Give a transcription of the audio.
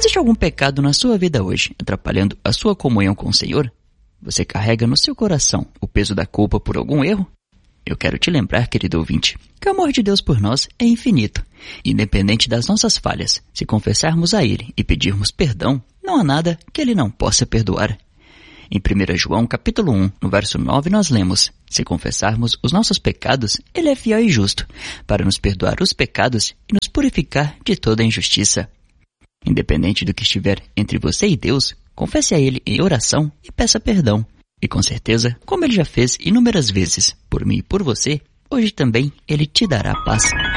Existe algum pecado na sua vida hoje, atrapalhando a sua comunhão com o Senhor? Você carrega no seu coração o peso da culpa por algum erro? Eu quero te lembrar, querido ouvinte, que o amor de Deus por nós é infinito. Independente das nossas falhas, se confessarmos a Ele e pedirmos perdão, não há nada que Ele não possa perdoar. Em 1 João capítulo 1, no verso 9, nós lemos: se confessarmos os nossos pecados, Ele é fiel e justo, para nos perdoar os pecados e nos purificar de toda a injustiça. Independente do que estiver entre você e Deus, confesse a Ele em oração e peça perdão. E com certeza, como Ele já fez inúmeras vezes, por mim e por você, hoje também Ele te dará paz.